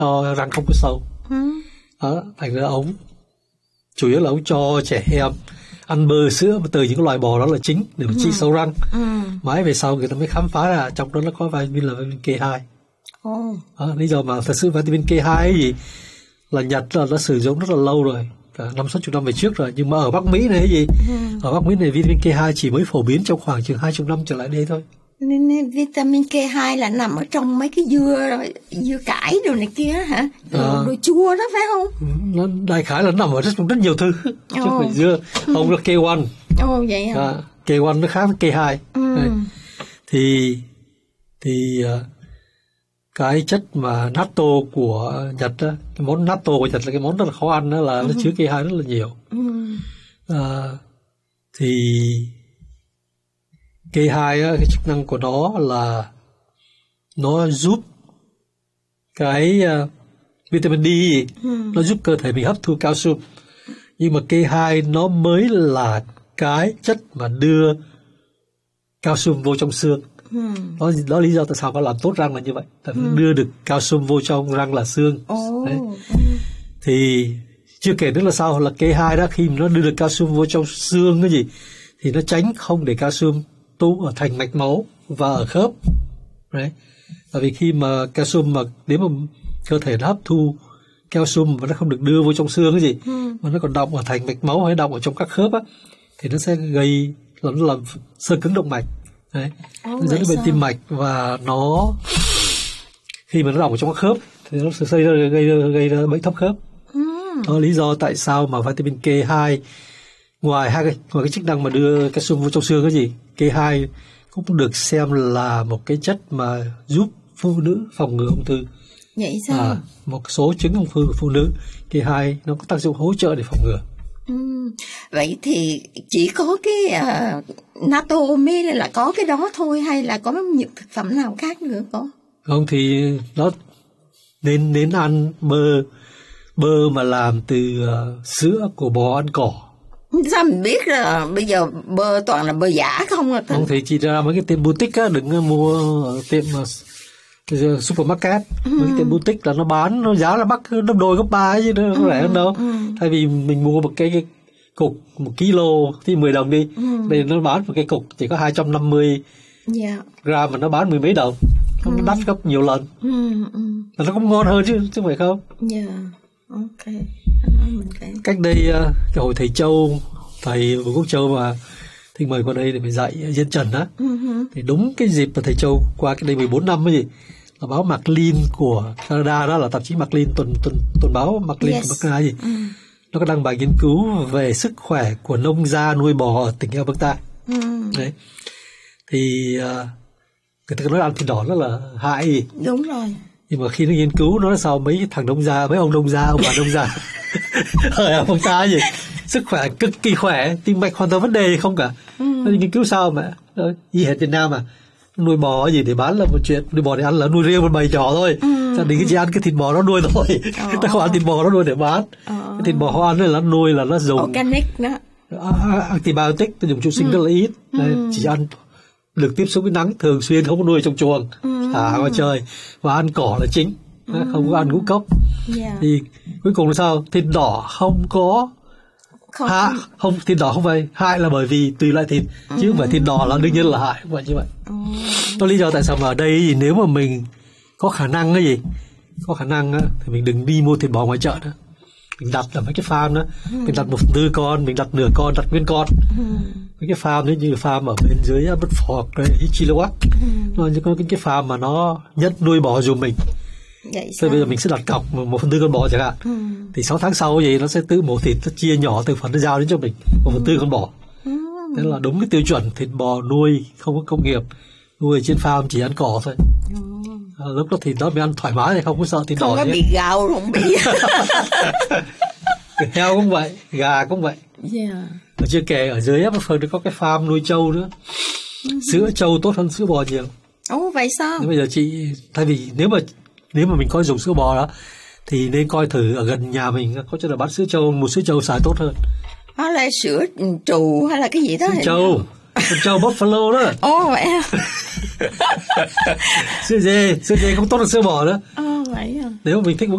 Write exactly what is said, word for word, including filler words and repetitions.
uh, răng không có sâu. Ừ. Đó, thành ra ông chủ yếu là ông cho trẻ em ăn bơ sữa từ những cái loài bò đó là chính để mà trị ừ. sâu răng. Ừ. Mãi về sau người ta mới khám phá ra trong đó nó có vitamin là vitamin K hai. Oh. Đó, lý do mà thật sự vitamin K hai ấy gì là Nhật là nó sử dụng rất là lâu rồi, cả năm sáu chục năm về trước rồi, nhưng mà ở Bắc Mỹ này cái gì ừ. ở Bắc Mỹ này vitamin K hai chỉ mới phổ biến trong khoảng chừng hai chục năm trở lại đây thôi. Nên vitamin K hai là nằm ở trong mấy cái dưa rồi, dưa cải đồ này kia hả? Đồ, à, đồ chua đó phải không? Nó đại khái là nằm ở rất, rất nhiều thứ, chứ không phải dưa. Không là K một. Ồ vậy hả? À, K một nó khác với K hai. Ừ. Thì thì uh, cái chất mà natto của Nhật đó, cái món natto của Nhật là cái món rất là khó ăn đó, là ừ. nó chứa K hai rất là nhiều. Ừ. À, thì K hai á, cái chức năng của nó là nó giúp cái uh, vitamin D ừ. nó giúp cơ thể mình hấp thu calcium, nhưng mà K hai nó mới là cái chất mà đưa calcium vô trong xương. Ừ. Đó, đó lý do tại sao nó làm tốt răng là như vậy, tại ừ. đưa được calcium vô trong răng là xương. Oh. Đấy. Ừ. Thì chưa kể nữa là sao, là K hai đó khi mà nó đưa được calcium vô trong xương cái gì thì nó tránh không để calcium tụ ở thành mạch máu và ở khớp. Đấy. Tại vì khi mà calcium mà nếu mà cơ thể nó hấp thu calcium mà nó không được đưa vô trong xương cái gì ừ. mà nó còn đọng ở thành mạch máu hay đọng ở trong các khớp á, thì nó sẽ gây làm nó làm sơ cứng động mạch. Đấy. Nó dẫn đến bệnh tim mạch, và nó khi mà nó đọng ở trong các khớp thì nó sẽ gây ra, gây ra, gây ra bệnh thấp khớp. Ừ. Đó là lý do tại sao mà vitamin K hai ngoài hai cái ngoài cái chức năng mà đưa calcium vô trong xương cái gì, K hai cũng được xem là một cái chất mà giúp phụ nữ phòng ngừa ung thư. Vậy sao? À, một số chứng ung thư của phụ nữ, K hai nó có tác dụng hỗ trợ để phòng ngừa. Ừ. Vậy thì chỉ có cái uh, natto mới là có cái đó thôi, hay là có những thực phẩm nào khác nữa có? Không, thì nó nên nên ăn bơ bơ mà làm từ uh, sữa của bò ăn cỏ. Sao mình biết là bây giờ bơ toàn là bơ giả không à? Không, thì chỉ ra mấy cái tiệm boutique á, đừng mua ở tiệm uh, supermarket. Ừ. Mấy cái tiệm boutique là nó bán nó giá là mắc gấp đôi gấp ba chứ nó không rẻ hơn đâu. Ừ. Thay vì mình mua một cái, cái cục một kilo thì mười đồng đi, ừ. đây nó bán một cái cục chỉ có hai trăm năm mươi yeah. gram mà nó bán mười mấy đồng, không ừ. đắt gấp nhiều lần. Ừ. Ừ. Nó cũng ngon hơn chứ chứ không phải không? Yeah. Ok. Cách đây uh, cái hồi thầy Châu, thầy Vũ Quốc Châu mà thì mời qua đây để mình dạy Diên Trần á, uh-huh. thì đúng cái dịp mà thầy Châu qua cái đây mười bốn năm ấy gì, là báo Maclean của Canada, đó là tạp chí Maclean, tuần tuần tuần báo Maclean yes. của Canada gì, uh-huh. nó có đăng bài nghiên cứu về sức khỏe của nông gia nuôi bò ở tỉnh Alberta. Uh-huh. Đấy, thì uh, người ta nói ăn thịt đỏ rất là hại gì. Đúng rồi. Nhưng mà khi nó nghiên cứu nó là sao mấy thằng nông gia, mấy ông nông gia, ông bà nông gia ở ông ta gì sức khỏe cực kỳ khỏe, tim mạch hoàn toàn vấn đề không cả. Ừ. Nó nghiên cứu sao mà y hệt Việt Nam mà nuôi bò gì để bán là một chuyện, nuôi bò để ăn là nuôi riêng một bầy nhỏ thôi. Ừ. Gia đình cái chỉ ăn cái thịt bò nó nuôi thôi. Ờ. Ta không ăn thịt bò nó nuôi để bán. Ờ. Cái thịt bò họ ăn là nó nuôi là nó dùng organic đó, antibiotic, nó dùng chúng sinh ừ. rất là ít. Đấy, ừ. chỉ ăn được tiếp xúc với nắng thường xuyên, không có nuôi trong chuồng, ừ. thả ngoài trời và ăn cỏ là chính, ừ. không có ăn ngũ cốc. Yeah. Thì cuối cùng là sao? Thịt đỏ không có không. Hạ, không thịt đỏ không phải hại là bởi vì tùy loại thịt, ừ. chứ không phải thịt đỏ là đương nhiên là hại, không phải như vậy. Ừ. Đó lý do tại sao mà ở đây thì nếu mà mình có khả năng cái gì, có khả năng á, thì mình đừng đi mua thịt bò ngoài chợ nữa. Mình đặt ở mấy cái farm đó, ừ. mình đặt một phần tư con, mình đặt nửa con, đặt nguyên con. Ừ. Mấy cái farm như như farm ở bên dưới Bedford, Chilliwack, ừ. nó như có cái cái farm mà nó nhất nuôi bò giùm mình. Thế bây giờ mình sẽ đặt cọc một phần tư con bò chẳng hạn, ừ. thì sáu tháng sau gì nó sẽ tự mổ thịt, nó chia nhỏ từng phần nó giao đến cho mình một phần tư con bò. Ừ. Thế là đúng cái tiêu chuẩn thịt bò nuôi không có công nghiệp, nuôi trên farm chỉ ăn cỏ thôi. Ừ. À, lúc đó thịt đó mình ăn thoải mái thì không có sợ thịt không đỏ. Không có bị gạo, không bị. Heo cũng vậy, gà cũng vậy. Yeah. Ở chưa kể ở dưới ấp phần có cái farm nuôi trâu nữa. Ừ. Sữa trâu tốt hơn sữa bò nhiều. Ồ vậy sao? Thế bây giờ chị thay vì nếu mà nếu mà mình coi dùng sữa bò đó thì nên coi thử ở gần nhà mình có chỗ nào bán sữa trâu, một sữa trâu xài tốt hơn. Đó là sữa trù hay là cái gì đó? Sữa trâu. Con trâu buffalo đó. Ồ vậy à? Sữa dê, sữa dê không tốt hơn sữa bò nữa. Ồ vậy à? Nếu mình thích uống